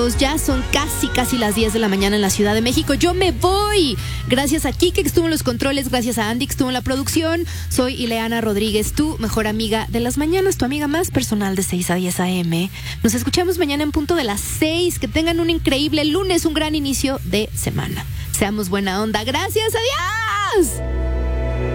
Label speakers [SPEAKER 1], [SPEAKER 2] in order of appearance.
[SPEAKER 1] Ya son casi las 10 de la mañana en la Ciudad de México. Yo me voy. Gracias a Kike que estuvo en los controles, gracias a Andy que estuvo en la producción. Soy Ileana Rodríguez, tu mejor amiga de las mañanas, tu amiga más personal de 6 a 10 a.m. Nos escuchamos mañana en punto de las 6. Que tengan un increíble lunes, un gran inicio de semana. Seamos buena onda. Gracias, adiós.